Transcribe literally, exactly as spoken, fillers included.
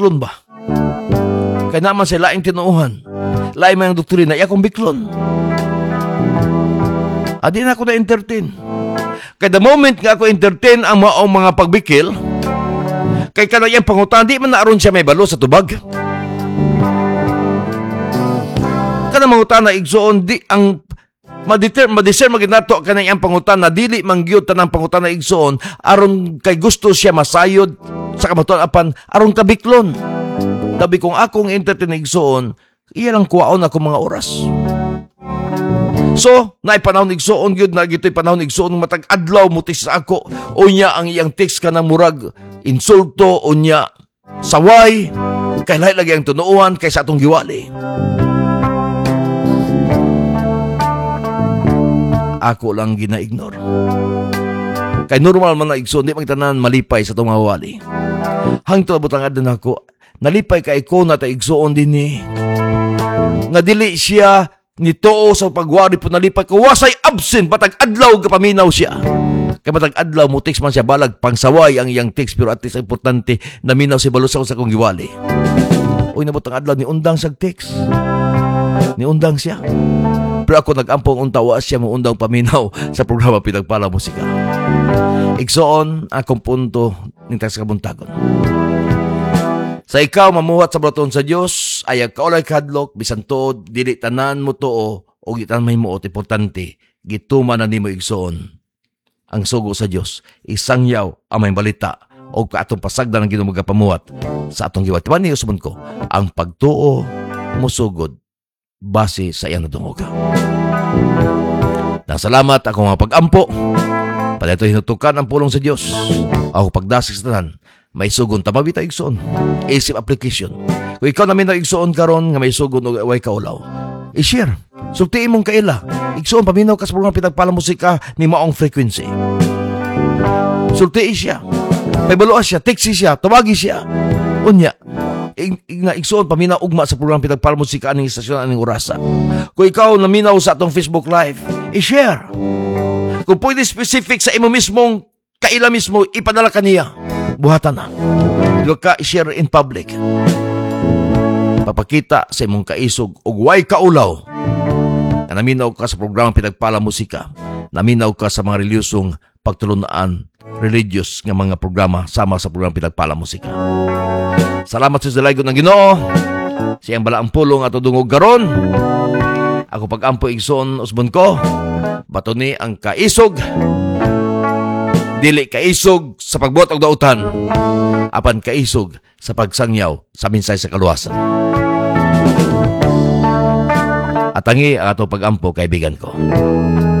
biklon ba? Kaya naman sa laing tinuuhan, laing mayang doktrina, iya kong biklon. Adi na ako na-entertain. Kaya the moment nga ako entertain ang mga, ang mga pagbikil, kay kanayang pangutan, di man naaron siya may balo sa tubag. Kana mangutan na igsoon, di ang maditer madisir maginato kanayang pangutan na dili mangyud tanang pangutan na igsoon aron kay gusto siya masayod sa kamatuan apan aron kabiklon. Tabi kung akong entertain igsoon, iya lang kuwaon ako mga oras. So, naay panahon igsoon gyud na gitoy panahon igsoon matag adlaw mutis sa ako. Unya ang iyang text kanang murag insulto, unya saway, kay lahi lagi ang tunuuhan kaysa atong giwali. Ako lang gina-ignore. Kay normal man na igsoon, di magtanan malipay sa itong mawali. Hangtod butang adan ako, nalipay kay ko na ta igsoon din ni. Nga dili siya nitoo sa pagwari po nalipay ko, wasay absent, batag adlaw kapaminaw siya. Kaya batag adlaw mo text man siya balag, pangsaway ang iyang text, pero at least importante na minaw si balusaw sa kong giwali. Uy, nabutang adlaw, ni undang sa text. Ni undang siya. Pero ako nag-ampong untawa siya mo undang paminaw sa programa Pinagpala Musika. Igsoon, akong punto nintay sa kabuntagon. Sa ikaw mamuhat sa braton sa Dios, ayag kaulay kadlok, bisan tuod, dili tanan mo too, o gitan may muot, importante, gituman na nimo igsoon. Ang sugo sa Dios, isangyaw ang may balita, o kaatong pasagdan ng ginumag pamuhat sa atong giwat. Timan niyo subon ko, ang pagtuo musugod base sa iyang nadungoga. Nang salamat ako mga pag-ampo, pala ito hinutukan ang pulong sa Dios. Ako pagdasig sa tanan, may sugon tababita igsoon. Isip application. Kung ikaw namin na igsoon karon nga may sugon o way kaulaw, i-share. Sultiin mong kaila. Igsoon, paminaw ka sa programa Pinagpala Musika ni maong frequency. Sultiin siya. Paibaluan siya, text siya, tawagi siya. Unya, na igsoon, paminaw ugma sa programa Pinagpala Musika aning istasyon aning orasa. Kung ikaw naminaw sa atong Facebook Live, i-share. Kung pwede specific sa imo mismong kaila mismo, ipadala ka niya. Buhatan na. Huwag ka i-share in public. Papakita sa imong kaisog o way kaulaw na naminaw ka sa programang Pinagpala Musika. Naminaw ka sa mga reliyosong pagtulunaan, religious nga mga programa sama sa programang Pinagpala Musika. Salamat sa dalaygon ng Ginoo. Siyang bala ang pulong at dungog garon. Ako pag-ampo igsoon usbon ko. Bato ni ang kaisog. Dili kaisog sa pagbuhat og dautan, apan kaisog sa pagsangyaw sa minsay sa kaluwasan. At tangi ang ato pag-ampo kaibigan ko.